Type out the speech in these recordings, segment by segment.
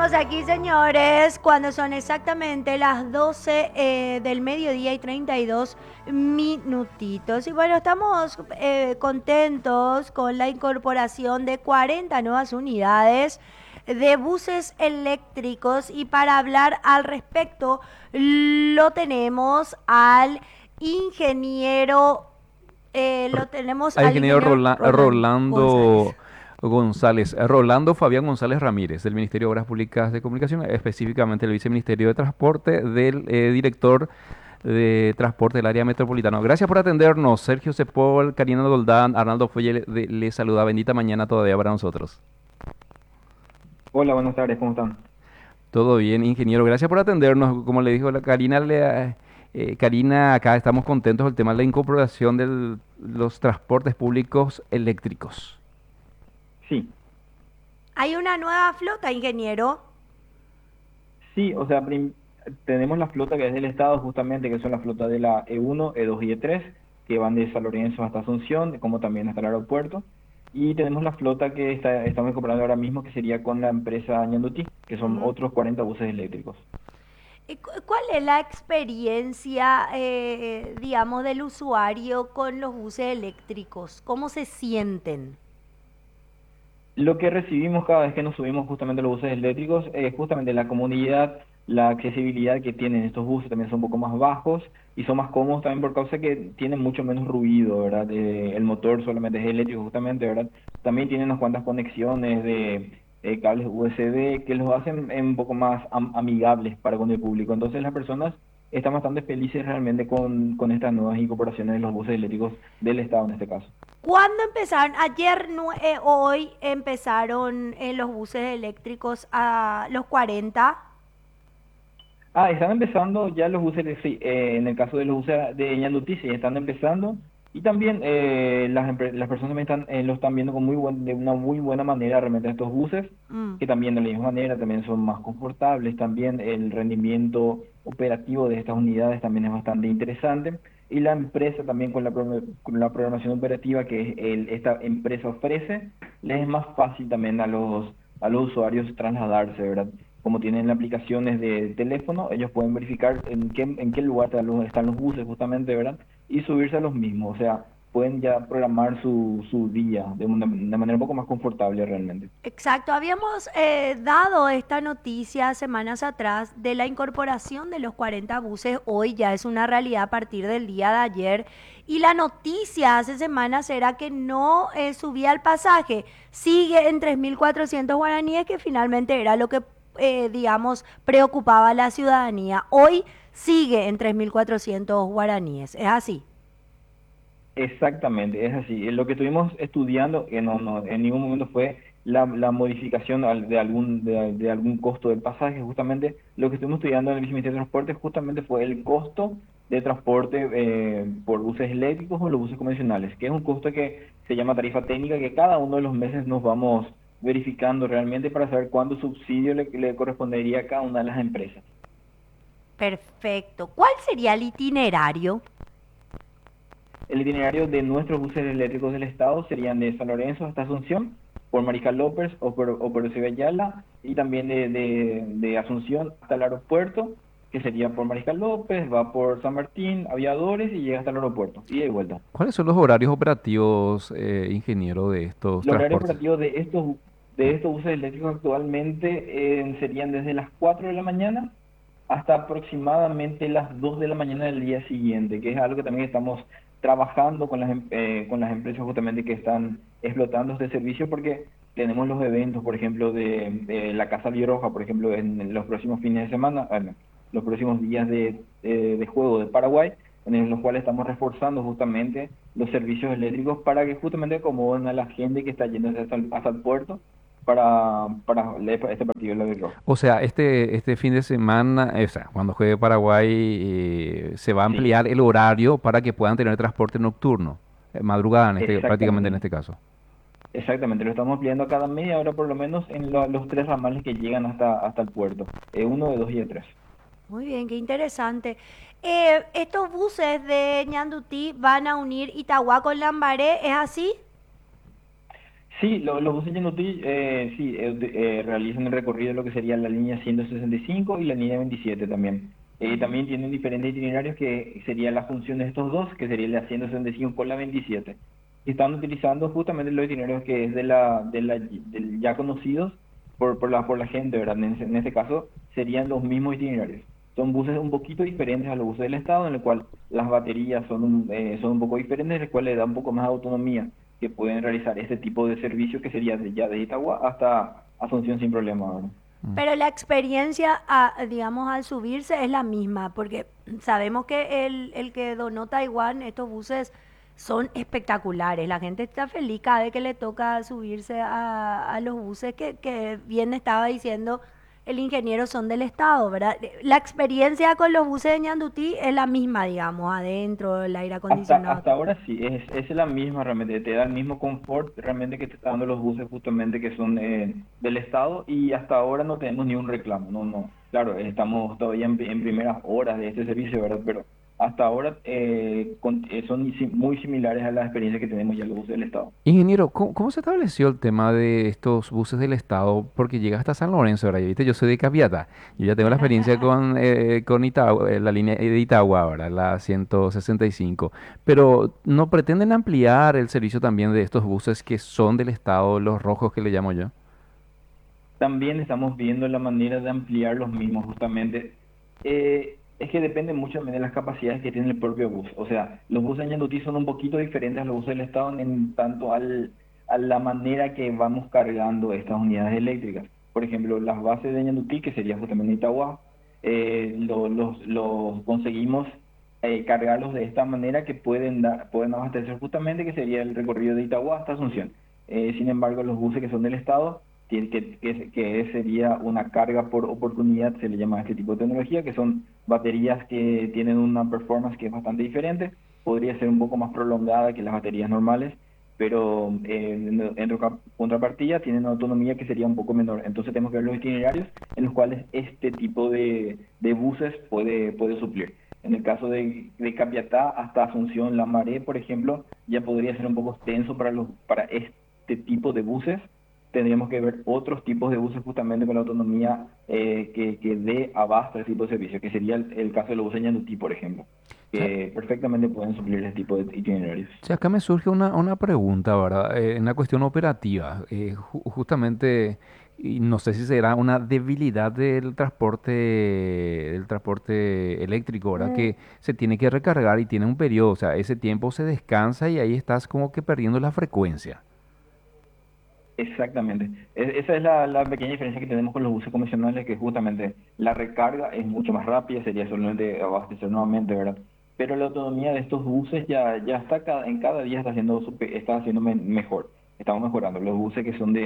Seguimos aquí, señores, cuando son exactamente las 12 del mediodía y 32 minutitos. Y bueno, estamos contentos con la incorporación de 40 nuevas unidades de buses eléctricos. Y para hablar al respecto, lo tenemos al ingeniero, R- lo tenemos Al al ingeniero ingeniero Rolando González. Rolando González, Rolando Fabián González Ramírez, del Ministerio de Obras Públicas de Comunicación, específicamente el Viceministerio de Transporte, del director de Transporte del área metropolitana. Gracias por atendernos, Sergio Cepol, Karina Doldán, Arnaldo Fuelle, le saluda. Bendita mañana todavía para nosotros. Hola, buenas tardes, ¿cómo están? Todo bien, ingeniero. Gracias por atendernos. Como le dijo la Karina, Karina, acá estamos contentos del tema de la incorporación de los transportes públicos eléctricos. Sí, Hay una nueva flota, ingeniero. sí, o sea, tenemos la flota que es del Estado justamente, que son la flota de la E1, E2 y E3, que van de San Lorenzo hasta Asunción, como también hasta el aeropuerto. Y tenemos la flota que estamos comprando ahora mismo, que sería con la empresa Ñandutí, que son Ujú. otros 40 buses eléctricos. ¿Y cuál es la experiencia, digamos, del usuario con los buses eléctricos? ¿Cómo se sienten? Lo que recibimos cada vez que nos subimos justamente a los buses eléctricos es justamente la comodidad, la accesibilidad que tienen estos buses, también son un poco más bajos y son más cómodos también por causa que tienen mucho menos ruido, ¿verdad? El motor solamente es eléctrico justamente, ¿verdad? También tienen unas cuantas conexiones de cables USB que los hacen un poco más amigables para con el público. Entonces las personas están bastante felices realmente con estas nuevas incorporaciones de los buses eléctricos del Estado en este caso. ¿Cuándo empezaron? Ayer, hoy empezaron los buses eléctricos a los 40. Están empezando ya los buses, sí, en el caso de los buses de Ñandutí, sí, están empezando. Y también las personas me están, lo están viendo con de una muy buena manera realmente estos buses, Mm. que también de la misma manera también son más confortables. También el rendimiento operativo de estas unidades también es bastante interesante. Y la empresa también con la programación operativa que esta empresa ofrece, les es más fácil también a los usuarios trasladarse, ¿verdad? Como tienen aplicaciones de teléfono, ellos pueden verificar en qué lugar están los buses justamente, ¿verdad? Y subirse a los mismos, o sea, pueden ya programar su día de manera un poco más confortable realmente. Exacto, habíamos dado esta noticia semanas atrás de la incorporación de los 40 buses. Hoy ya es una realidad a partir del día de ayer. Y la noticia hace semanas era que no subía el pasaje. Sigue en 3.400 guaraníes, que finalmente era lo que, digamos, preocupaba a la ciudadanía. Hoy sigue en 3.400 guaraníes. ¿Es así? Exactamente, es así. Lo que estuvimos estudiando, que no, en ningún momento fue la modificación de algún costo del pasaje, justamente lo que estuvimos estudiando en el Viceministerio de Transporte justamente fue el costo de transporte por buses eléctricos o los buses convencionales, que es un costo que se llama tarifa técnica, que cada uno de los meses nos vamos verificando realmente para saber cuánto subsidio le correspondería a cada una de las empresas. Perfecto. ¿Cuál sería el itinerario? El itinerario de nuestros buses eléctricos del Estado serían de San Lorenzo hasta Asunción, por Mariscal López o por Eusebio Ayala, y también de Asunción hasta el aeropuerto, que sería por Mariscal López, va por San Martín, Aviadores y llega hasta el aeropuerto, y de vuelta. ¿Cuáles son los horarios operativos, ingeniero, de estos Los horarios transportes? operativos de estos buses eléctricos actualmente serían desde las 4 de la mañana hasta aproximadamente las 2 de la mañana del día siguiente, que es algo que también estamos trabajando con las empresas justamente que están explotando este servicio porque tenemos los eventos, por ejemplo, de la Casa Roja, por ejemplo, en los próximos fines de semana, los próximos días de juego de Paraguay, en los cuales estamos reforzando justamente los servicios eléctricos para que justamente acomoden a la gente que está yendo hasta el puerto para este partido de la Roja. O sea, este fin de semana, o sea, cuando juegue Paraguay, se va a Sí, ampliar el horario para que puedan tener transporte nocturno, madrugada prácticamente en exactamente. este caso. Exactamente, lo estamos ampliando cada media hora por lo menos en los tres ramales que llegan hasta el puerto, uno, de dos y de tres. Muy bien, qué interesante. Estos buses de Ñandutí van a unir Itagua con Lambaré, ¿es así? Sí, los buses Yanduti sí, realizan el recorrido de lo que sería la línea 165 y la línea 27 también. También tienen diferentes itinerarios que sería la función de estos dos, que sería la 165 con la 27. Y están utilizando justamente los itinerarios que es del ya conocidos por la gente, ¿verdad? En este caso serían los mismos itinerarios. Son buses un poquito diferentes a los buses del Estado, en el cual las baterías son un poco diferentes, el cual le da un poco más de autonomía que pueden realizar este tipo de servicio que sería ya de Itagua hasta Asunción sin problema, ¿verdad? Pero la experiencia, digamos, al subirse es la misma, porque sabemos que el que donó Taiwán, estos buses son espectaculares. La gente está feliz cada vez que le toca subirse a los buses que bien estaba diciendo el ingeniero son del Estado, ¿verdad? La experiencia con los buses de Ñandutí es la misma, digamos, adentro, el aire acondicionado, Hasta todo. ahora sí, es la misma realmente, te da el mismo confort realmente que te está dando los buses justamente que son del Estado y hasta ahora no tenemos ni un reclamo, no, no, claro, estamos todavía en primeras horas de este servicio, ¿verdad? Pero hasta ahora son muy similares a las experiencias que tenemos ya los buses del Estado. Ingeniero, ¿cómo se estableció el tema de estos buses del Estado? Porque llega hasta San Lorenzo, ¿verdad? Y viste, yo soy de Capiatá. Yo ya tengo la experiencia con Itagua, la línea de Itagua ahora, la 165. Pero ¿no pretenden ampliar el servicio también de estos buses que son del Estado, los rojos que le llamo yo? También estamos viendo la manera de ampliar los mismos, justamente. Es que depende mucho también de las capacidades que tiene el propio bus. O sea, los buses en Yandutí son un poquito diferentes a los buses del Estado en tanto a la manera que vamos cargando estas unidades eléctricas. Por ejemplo, las bases de Yandutí, que sería justamente Itagua, los conseguimos cargarlos de esta manera que pueden abastecer justamente, que sería el recorrido de Itagua hasta Asunción. Sin embargo, los buses que son del Estado que sería una carga por oportunidad, se le llama a este tipo de tecnología, que son baterías que tienen una performance que es bastante diferente, podría ser un poco más prolongada que las baterías normales, pero contrapartida tienen una autonomía que sería un poco menor. Entonces tenemos que ver los itinerarios en los cuales este tipo de buses puede suplir. En el caso de Capiatá hasta Asunción, La Maré, por ejemplo, ya podría ser un poco extenso para este tipo de buses. Tendríamos que ver otros tipos de buses justamente con la autonomía que dé abasto a ese tipo de servicio, que sería el caso de los buses Ñandutí, por ejemplo, que perfectamente pueden suplir ese tipo de itinerarios. Sí, acá me surge una pregunta, ¿verdad? En la cuestión operativa, justamente, y no sé si será una debilidad del transporte eléctrico, ¿verdad? Que se tiene que recargar y tiene un periodo, o sea, ese tiempo se descansa y ahí estás como que perdiendo la frecuencia. Exactamente. Esa es la pequeña diferencia que tenemos con los buses convencionales, que justamente la recarga es mucho más rápida, sería solamente abastecer nuevamente, ¿verdad? Pero la autonomía de estos buses ya está en cada día está haciendo mejor. Estamos mejorando. Los buses que son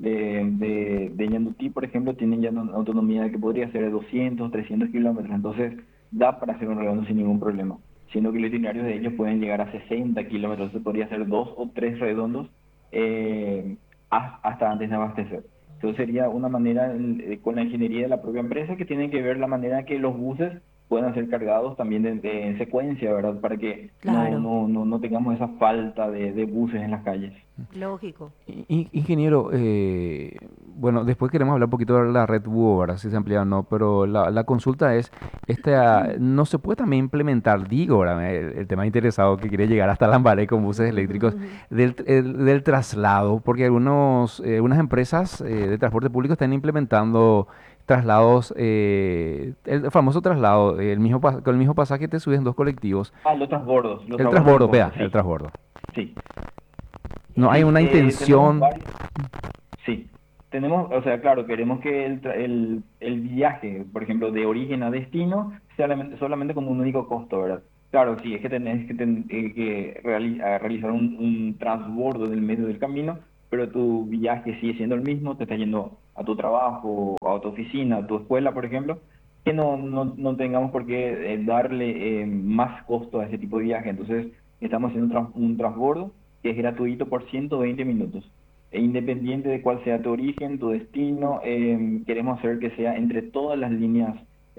de Ñandutí, por ejemplo, tienen ya una autonomía que podría ser de 200, 300 kilómetros. Entonces, da para hacer un redondo sin ningún problema. Siendo que los itinerarios de ellos pueden llegar a 60 kilómetros. Se podría hacer dos o tres redondos. eh, hasta antes de abastecer. Entonces sería una manera con la ingeniería de la propia empresa que tienen que ver la manera que los buses puedan ser cargados también en secuencia, ¿verdad? Para que Claro, no tengamos esa falta de buses en las calles. lógico. Ingeniero, bueno, después queremos hablar un poquito de la red Búho, ¿verdad? Si se amplía o no, pero la consulta es, ¿no se puede también implementar, digo, ¿verdad? El tema interesado que quiere llegar hasta Lambaré con buses eléctricos, del traslado, porque algunas empresas de transporte público están implementando traslados, el famoso traslado, con el mismo pasaje te subes en dos colectivos, Los el transbordos transbordo, en vea, buses, el sí, transbordo. sí. No hay Sí, una tenemos intención. varios. Sí, tenemos, o sea, claro, queremos que el viaje, por ejemplo, de origen a destino, sea solamente como un único costo, ¿verdad? Claro, sí, es que tenés que realizar un transbordo en el medio del camino, pero tu viaje sigue siendo el mismo, te estás yendo a tu trabajo, a tu oficina, a tu escuela, por ejemplo, que no tengamos por qué darle más costo a ese tipo de viaje. Entonces, estamos haciendo un transbordo que es gratuito por 120 minutos. E independiente de cuál sea tu origen, tu destino, queremos hacer que sea entre todas las líneas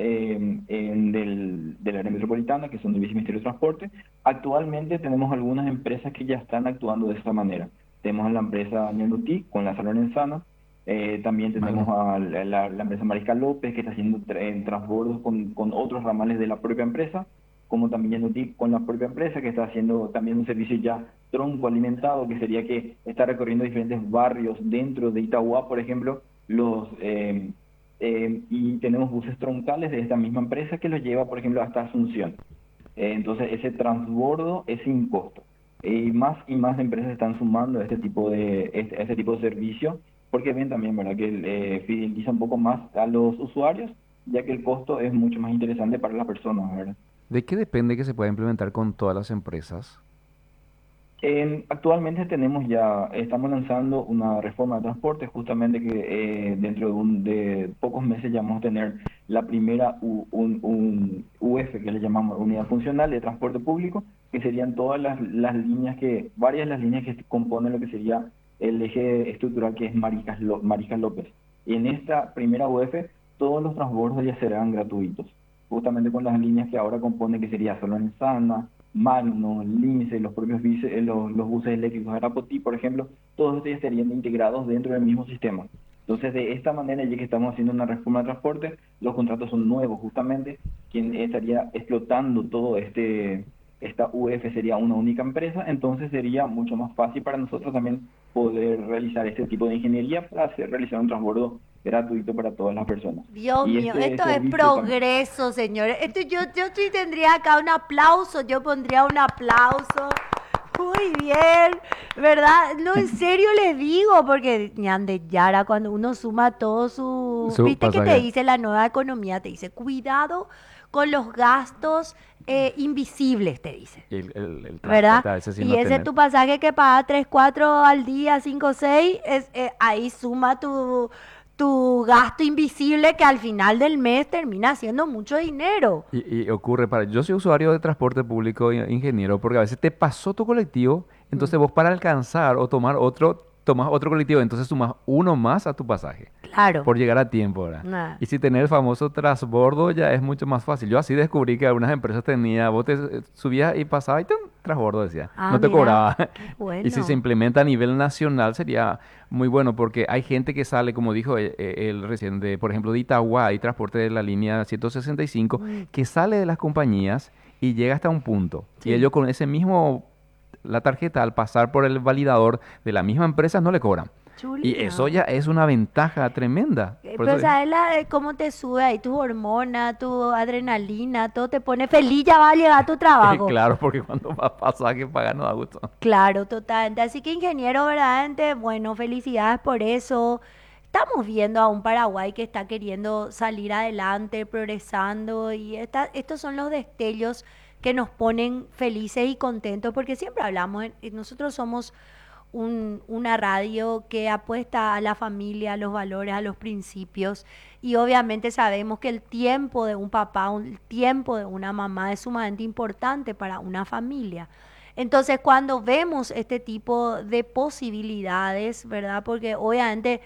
del área metropolitana, que son del Viceministerio de Transporte. Actualmente tenemos algunas empresas que ya están actuando de esta manera. tenemos a la empresa Ñandutí con la San Lorenzana, también tenemos Vale. a la empresa Mariscal López que está haciendo transbordos con otros ramales de la propia empresa, como también Ñandutí con la propia empresa que está haciendo también un servicio ya tronco alimentado, que sería que está recorriendo diferentes barrios dentro de Itauguá, por ejemplo, y tenemos buses troncales de esta misma empresa que los lleva, por ejemplo, hasta Asunción. Entonces, ese transbordo es sin costo. Y más empresas están sumando este tipo de servicio, porque ven también, ¿verdad?, que fideliza un poco más a los usuarios, ya que el costo es mucho más interesante para las personas, ¿verdad? ¿De qué depende que se pueda implementar con todas las empresas? Actualmente estamos lanzando una reforma de transporte, justamente que dentro de pocos meses ya vamos a tener la primera un UF, que le llamamos Unidad Funcional de Transporte Público, que serían todas las líneas varias de las líneas que componen lo que sería el eje estructural que es Mariscal López. Y en esta primera UF, todos los transbordos ya serán gratuitos, justamente con las líneas que ahora componen, que sería Solórzano, Magno, Lince, los propios los buses eléctricos Arapoti, por ejemplo, todos estos ya estarían integrados dentro del mismo sistema. Entonces, de esta manera, ya que estamos haciendo una reforma de transporte, los contratos son nuevos, justamente. Quien estaría explotando esta UF sería una única empresa, entonces sería mucho más fácil para nosotros también poder realizar este tipo de ingeniería para realizar un transbordo gratuito para todas las personas. Dios Y mío, este esto es servicio también. progreso, señores. Esto yo sí tendría acá un aplauso, yo pondría un aplauso. Muy bien, ¿verdad? No, en serio les digo, porque ñande Yara, cuando uno suma todo su... Su Viste que te pasaje. dice la nueva economía, te dice, cuidado con los gastos invisibles, te dice. Y el ¿Verdad? transporte a veces sí Y no ese es tener. tu pasaje que paga 3 4 al día, 5 6 ahí suma tu gasto invisible que al final del mes termina siendo mucho dinero. Y ocurre para... Yo soy usuario de transporte público, ingeniero, porque a veces te pasó tu colectivo, Mm, entonces vos para alcanzar o tomar otro, tomas otro colectivo, entonces sumas uno más a tu pasaje, claro. por llegar a tiempo, ¿verdad? Nah. Y si tener el famoso transbordo ya es mucho más fácil. Yo así descubrí que algunas empresas tenían, vos te subías y pasabas y te transbordo decía, Ah, no te mira, cobraba. qué Y si se bueno. implementa a nivel nacional sería muy bueno porque hay gente que sale, como dijo él recién, de, por ejemplo, de Itagua, y transporte de la línea 165, Mm, que sale de las compañías y llega hasta un punto. Y sí, ellos con ese mismo, la tarjeta, al pasar por el validador de la misma empresa, no le cobran. Y eso chulina. ya es una ventaja tremenda. Por Pero eso, sabes cómo te sube ahí tu hormona, tu adrenalina, todo te pone feliz, ya va a llegar a tu trabajo. claro, porque cuando va a pasar que pagar no da gusto. Claro, totalmente. Así que ingeniero, verdaderamente, bueno, felicidades por eso. Estamos viendo a un Paraguay que está queriendo salir adelante, progresando, y estos son los destellos que nos ponen felices y contentos, porque siempre hablamos, nosotros somos una radio que apuesta a la familia, a los valores, a los principios, y obviamente sabemos que el tiempo de un papá, el tiempo de una mamá es sumamente importante para una familia. Entonces, cuando vemos este tipo de posibilidades, ¿verdad? Porque obviamente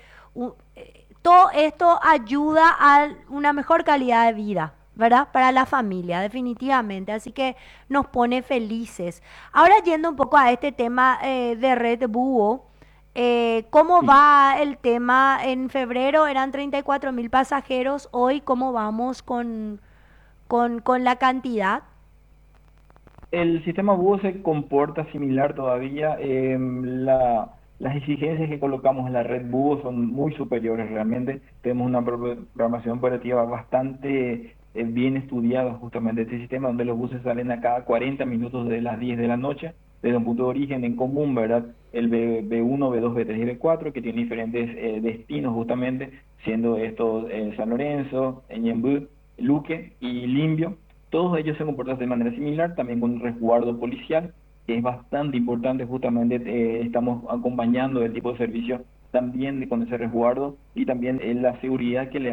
todo esto ayuda a una mejor calidad de vida, ¿verdad? Para la familia, definitivamente. Así que nos pone felices. Ahora yendo un poco a este tema de Red Búho, ¿cómo Sí. va el tema? En febrero eran 34.000 pasajeros. Hoy, ¿cómo vamos con la cantidad? El sistema búho se comporta similar todavía. Las exigencias que colocamos en la red búho son muy superiores realmente. Tenemos una programación operativa bastante bien estudiada justamente de este sistema, donde los buses salen a cada 40 minutos de las 10 de la noche, desde un punto de origen en común, ¿verdad? El B1, B2, B3 y B4, que tiene diferentes destinos justamente, siendo estos San Lorenzo, Ñemby, Luque y Limbio. Todos ellos se comportan de manera similar, también con un resguardo policial, que es bastante importante, justamente estamos acompañando el tipo de servicio también con ese resguardo y también la seguridad que le